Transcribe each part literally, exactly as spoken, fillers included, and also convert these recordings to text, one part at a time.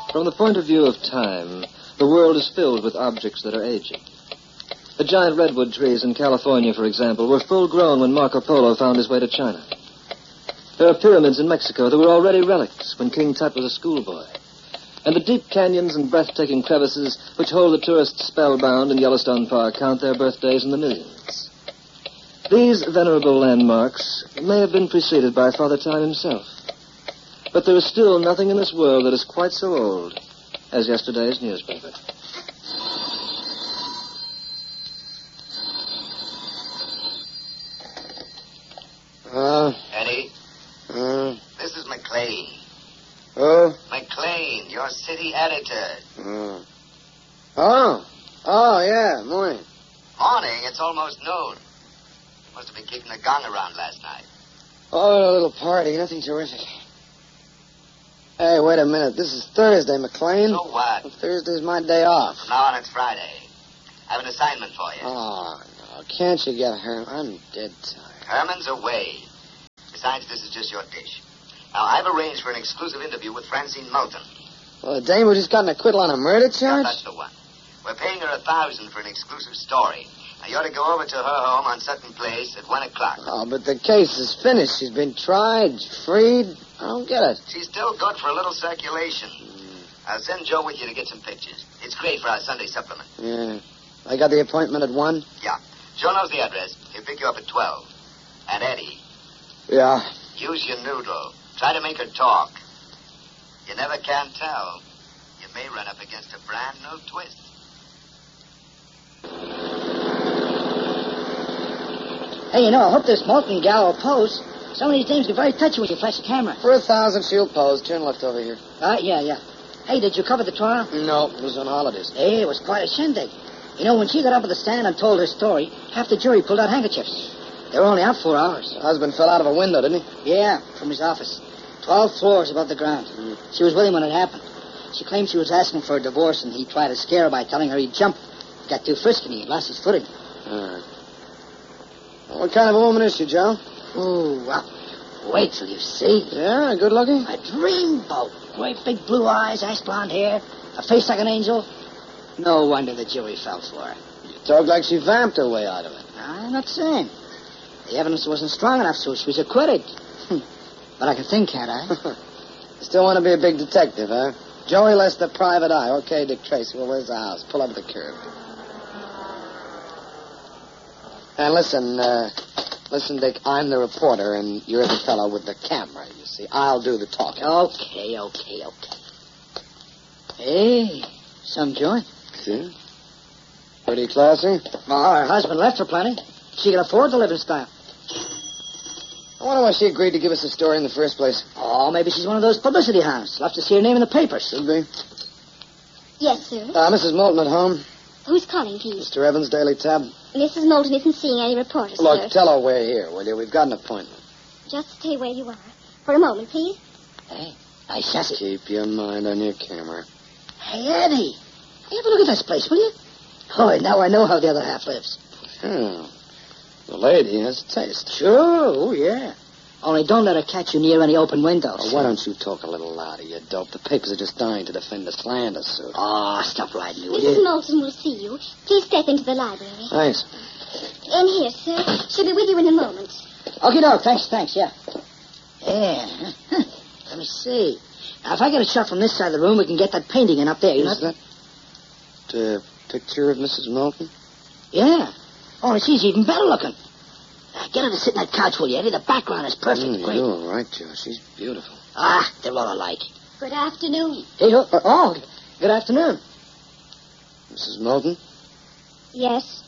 From the point of view of time, the world is filled with objects that are aging. The giant redwood trees in California, for example, were full grown when Marco Polo found his way to China. There are pyramids in Mexico that were already relics when King Tut was a schoolboy. And the deep canyons and breathtaking crevices which hold the tourists spellbound in Yellowstone Park count their birthdays in the millions. These venerable landmarks may have been preceded by Father Time himself. But there is still nothing in this world that is quite so old as yesterday's newspaper. Uh, Eddie? uh, This is McLean. oh, McLean, your city editor. uh, oh, oh, yeah, morning. Morning, it's almost noon. You must have been kicking the gong around last night. Oh, a little party, nothing terrific. Hey, wait a minute, this is Thursday, McLean. So what? Thursday's my day off. From now on, it's Friday. I have an assignment for you. Oh, no, can't you get her? I'm dead tired. Herman's away. Besides, this is just your dish. Now, I've arranged for an exclusive interview with Francine Moulton. Well, the dame who just got an acquittal on a murder Yeah, charge? that's the one. We're paying her a thousand for an exclusive story. Now, you ought to go over to her home on Sutton Place at one o'clock. Oh, but the case is finished. She's been tried, freed. I don't get it. She's still good for a little circulation. I'll send Joe with you to get some pictures. It's great for our Sunday supplement. Yeah. I got the appointment at one? Yeah. Joe knows the address. He'll pick you up at twelve. And Eddie, Yeah. use your noodle. Try to make her talk. You never can tell. You may run up against a brand new twist. Hey, you know, I hope this Moulton gal will pose. Some of these dames get very touchy when you flash the camera. For a thousand, she'll pose. Turn left over here. Uh, yeah, yeah. Hey, did you cover the trial? No, it was on holidays. Hey, it was quite a shindig. You know, when she got up at the stand and told her story, half the jury pulled out handkerchiefs. They were only out four hours. Her husband fell out of a window, didn't he? Yeah, from his office. Twelve floors above the ground. Mm. She was with him when it happened. She claimed she was asking for a divorce, and he tried to scare her by telling her he'd jump. Got too frisky, and he lost his footing. All right. Well, what kind of a woman is she, Joe? Ooh, well, wait till you see. Yeah, good looking? A dreamboat. Great big blue eyes, ash blonde hair, a face like an angel. No wonder the jury fell for her. You talk like she vamped her way out of it. I'm not saying. The evidence wasn't strong enough, so she was acquitted. But I can think, can't I? Still want to be a big detective, huh? Joey Lester, private eye. Okay, Dick Tracy. Well, where's the house? Pull up at the curb. And listen, uh, listen, Dick, I'm the reporter, and you're the fellow with the camera, you see. I'll do the talking. Okay, okay, okay. Hey, some joint. See? Pretty classy. Well, her husband left her plenty. She could afford to live in style. I wonder why she agreed to give us the story in the first place. Oh, maybe she's one of those publicity hounds. Love to see her name in the papers. Should be. Yes, sir. Uh, Missus Moulton at home. Who's calling, please? Mister Evans, Daily Tab. Missus Moulton isn't seeing any reporters, Look, sir. tell her we're here, will you? We've got an appointment. Just stay where you are. For a moment, please. Hey, nice sassy. Keep your mind on your camera. Hey, Eddie. Hey, have a look at this place, will you? Oh, now I know how the other half lives. Hmm. The lady has taste. Sure, oh, yeah. Only don't let her catch you near any open windows. Oh, why don't you talk a little louder, you dope? The papers are just dying to defend the slander suit. Oh, stop riding me, will Missus you? Moulton will see you. Please step into the library. Thanks. In here, sir. She'll be with you in a moment. Okay, no, thanks, thanks, yeah. Yeah. Let me see. Now, if I get a shot from this side of the room, we can get that painting in up there, you know? Is that the picture of Missus Moulton? Yeah. Only she's even better looking. Now, get her to sit in that couch, will you, Eddie? The background is perfect. Mm, Great. you're all right, Joe. She's beautiful. Ah, they're all alike. Good afternoon. Hey, oh, oh, good afternoon. Missus Moulton? Yes.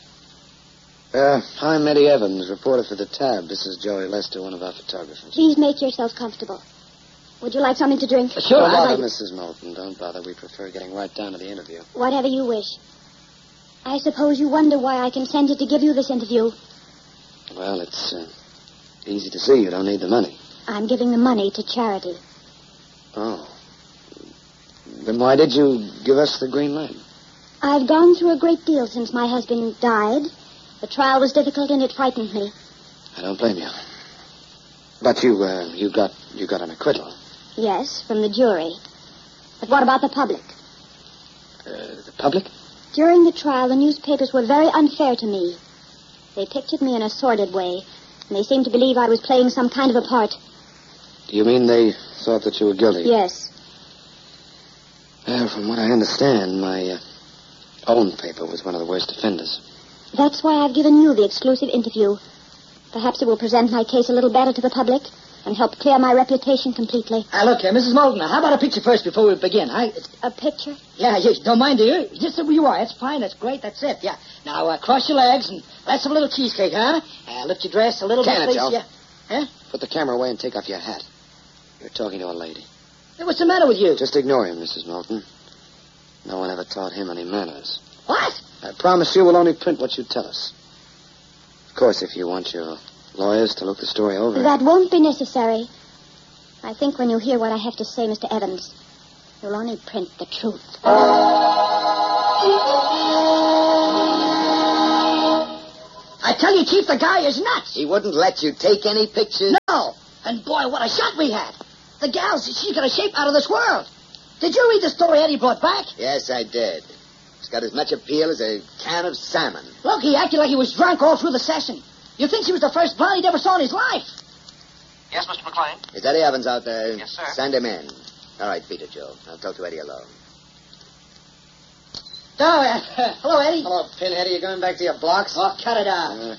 Uh, I'm Eddie Evans, reporter for the Tab. This is Joey Lester, one of our photographers. Please make yourself comfortable. Would you like something to drink? Sure, Don't I'd bother, like... Missus Moulton. Don't bother. We prefer getting right down to the interview. Whatever you wish. I suppose you wonder why I consented to give you this interview. Well, it's uh, easy to see you don't need the money. I'm giving the money to charity. Oh. Then why did you give us the green light? I've gone through a great deal since my husband died. The trial was difficult and it frightened me. I don't blame you. But you, uh, you got, you got an acquittal. Yes, from the jury. But what about the public? Uh, the public? During the trial, the newspapers were very unfair to me. They pictured me in a sordid way, and they seemed to believe I was playing some kind of a part. Do you mean they thought that you were guilty? Yes. Well, from what I understand, my uh, own paper was one of the worst offenders. That's why I've given you the exclusive interview. Perhaps it will present my case a little better to the public and help clear my reputation completely. Ah, look, uh, Missus Moulton, how about a picture first before we begin, huh? It's, A picture? yeah, you don't mind, do you? Just where you are. That's fine. That's great. That's it. Yeah. Now, uh, cross your legs and let's have a little cheesecake, huh? Uh, lift your dress a little Can bit, it, please. Joe? Yeah. Huh? Put the camera away and take off your hat. You're talking to a lady. Hey, what's the matter with you? Just ignore him, Missus Moulton. No one ever taught him any manners. What? I promise you we'll only print what you tell us. Of course, if you want your lawyers to look the story over. That won't be necessary. I think when you hear what I have to say, Mister Evans, you'll only print the truth. I tell you, Chief, the guy is nuts. He wouldn't let you take any pictures. No. And boy, what a shot we had. The gal, she's got a shape out of this world. Did you read the story Eddie brought back? Yes, I did. It's got as much appeal as a can of salmon. Look, he acted like he was drunk all through the session. You think she was the first blonde he'd ever saw in his life? Yes, Mister McLean? Is Eddie Evans out there? Yes, sir. Send him in. All right, Peter, Joe. I'll talk to Eddie alone. Oh, uh, hello, Eddie. Hello, Pinhead. Are you going back to your blocks? Oh, cut it out. Uh,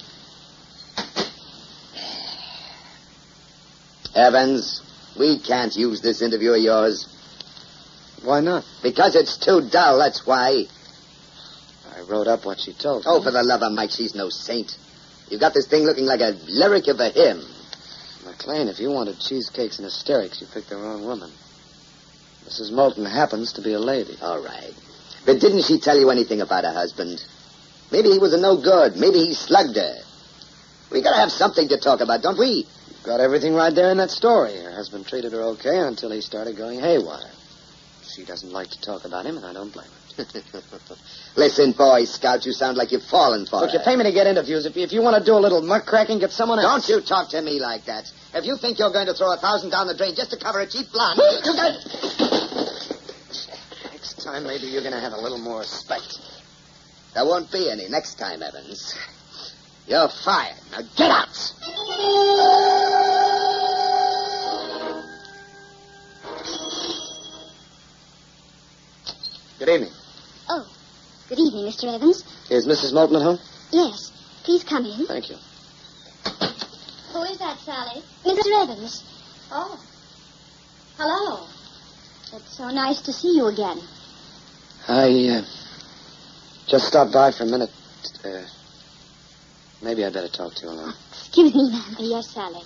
Evans, we can't use this interview of yours. why not? Because it's too dull, that's why. I wrote up what she told Oh, me. for the love of Mike, she's no saint. You've got this thing looking like a lyric of a hymn. McLean, if you wanted cheesecakes and hysterics, you picked the wrong woman. Missus Moulton happens to be a lady. All right. But didn't she tell you anything about her husband? Maybe he was a no good. Maybe he slugged her. We gotta have something to talk about, don't we? You've got everything right there in that story. Her husband treated her okay until he started going haywire. She doesn't like to talk about him, and I don't blame her. Listen, Boy Scout, you sound like you've fallen for Look, her. you pay me to get interviews. If you, if you want to do a little muckraking, get someone else. Don't you talk to me like that. If you think you're going to throw a thousand down the drain just to cover a cheap blonde, you got... Next time, maybe you're going to have a little more respect. There won't be any next time, Evans. You're fired. Now get out! Good evening. Oh, good evening, Mister Evans. Is Missus Moulton at home? Yes, please come in. Thank you. Who is that, Sally? Mister Evans. Oh. Hello. It's so nice to see you again. I, uh, just stopped by for a minute. Uh, maybe I'd better talk to you alone. Excuse me, ma'am. Yes, Sally.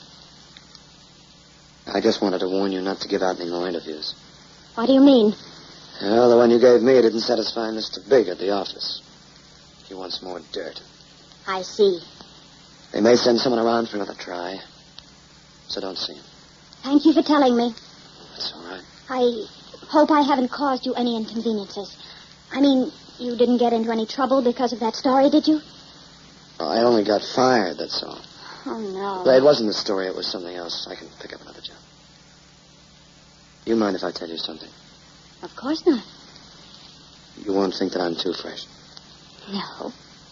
I just wanted to warn you not to give out any more interviews. What do you mean? Well, the one you gave me didn't satisfy Mister Big at the office. He wants more dirt. I see. They may send someone around for another try. So don't see him. Thank you for telling me. That's all right. I hope I haven't caused you any inconveniences. I mean, you didn't get into any trouble because of that story, did you? Well, I only got fired, that's all. Oh, no. But it wasn't the story, it was something else. I can pick up another job. You mind if I tell you something? Of course not. You won't think that I'm too fresh. No.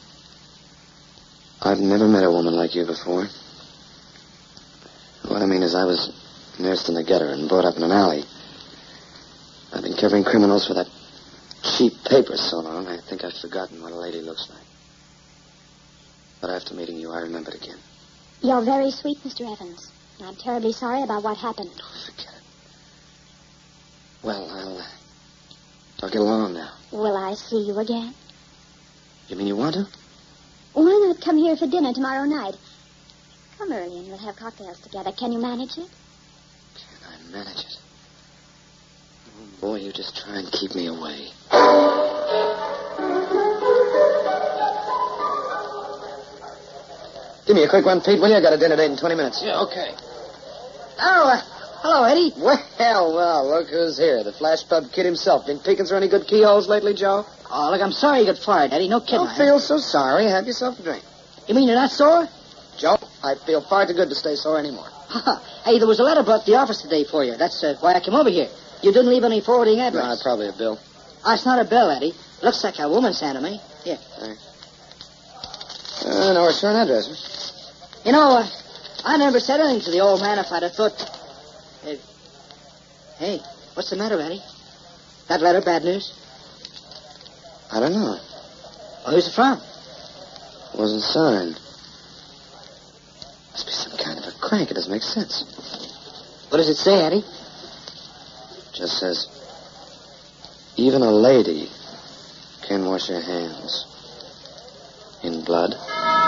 I've never met a woman like you before. What I mean is I was nursed in the gutter and brought up in an alley. I've been covering criminals for that cheap paper so long, I think I've forgotten what a lady looks like. But after meeting you, I remembered again. You're very sweet, Mister Evans. And I'm terribly sorry about what happened. Forget it. Well, I'll, uh, I'll get along now. Will I see you again? You mean you want to? Why not come here for dinner tomorrow night? Come early and we'll have cocktails together. Can you manage it? Can I manage it? Oh, boy, you just try and keep me away. Give me a quick one, Pete, will you? I got a dinner date in twenty minutes. Yeah, okay. Oh, uh, hello, Eddie. Well, well, look who's here. The Flash Pub Kid himself. Been peeking through any good keyholes lately, Joe? Oh, look, I'm sorry you got fired, Eddie. No kidding. Don't feel so sorry. Have yourself a drink. You mean you're not sore? Joe, I feel far too good to stay sore anymore. Hey, there was a letter brought to the office today for you. That's uh, why I came over here. You didn't leave any forwarding address. No, probably a bill. Oh, it's not a bill, Eddie. Looks like a woman sent to me. Here. Thanks. Uh, no return address, huh? You know, uh, I never said anything to the old man if I'd have thought... Uh, hey, what's the matter, Eddie? That letter bad news? I don't know. Oh, who's it from? It wasn't signed. Must be some kind of a crank. It doesn't make sense. What does it say, Eddie? Just says, even a lady can wash her hands in blood.